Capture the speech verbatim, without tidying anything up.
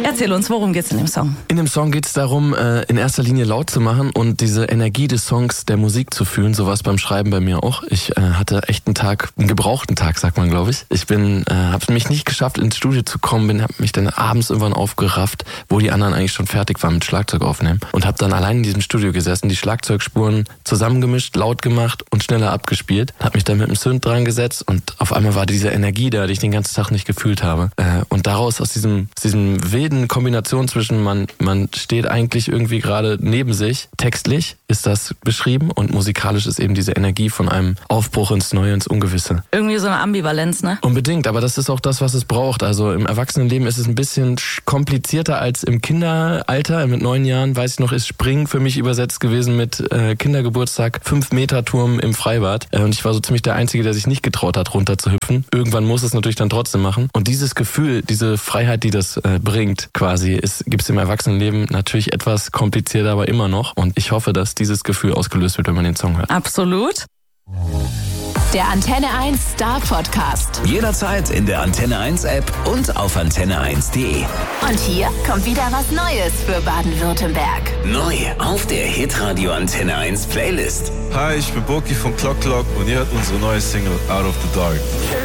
Erzähl uns, worum geht's in dem Song? In dem Song geht es darum, in erster Linie laut zu machen und diese Energie des Songs, der Musik zu fühlen. So war es beim Schreiben bei mir auch. Ich äh, hatte echt einen Tag, einen gebrauchten Tag, sagt man, glaube ich. Ich bin, äh, habe mich nicht geschafft, ins Studio zu kommen, bin, habe mich dann abends irgendwann aufgerafft, wo die anderen eigentlich schon fertig waren mit Schlagzeug aufnehmen und habe dann allein in diesem Studio gesessen, die Schlagzeugspuren zusammengemischt, laut gemacht und schneller abgespielt. Habe mich dann mit dem Synth dran gesetzt und auf einmal war diese Energie da, die ich den ganzen Tag nicht gefühlt habe. Äh, und daraus, aus diesem, aus diesem wilden Kombination zwischen man, man steht eigentlich irgendwie gerade neben sich, textlich ist das beschrieben und musikalisch ist eben diese Energie von einem Aufbruch ins Neue, ins Ungewisse. Irgendwie so eine Ambivalenz, ne? Unbedingt, aber das ist auch das, was es braucht. Also im Erwachsenenleben ist es ein bisschen komplizierter als im Kinderalter. Mit neun Jahren, weiß ich noch, ist Springen für mich übersetzt gewesen mit äh, Kindergeburtstag, fünf Meter Turm im Freibad. Äh, und ich war so ziemlich der Einzige, der sich nicht getraut hat, runter zu hüpfen. Irgendwann muss es natürlich dann trotzdem machen. Und dieses Gefühl, diese Freiheit, die das äh, bringt, quasi, gibt es im Erwachsenenleben natürlich etwas komplizierter, aber immer noch. Und ich hoffe, dass dieses Gefühl ausgelöst wird, wenn man den Song hört. Absolut. Der Antenne eins Star Podcast. Jederzeit in der Antenne eins App und auf antenne eins punkt de. Und hier kommt wieder was Neues für Baden-Württemberg. Neu auf der Hitradio Antenne eins Playlist. Hi, ich bin Boki von Clock Clock und ihr hört unsere neue Single Out of the Dark.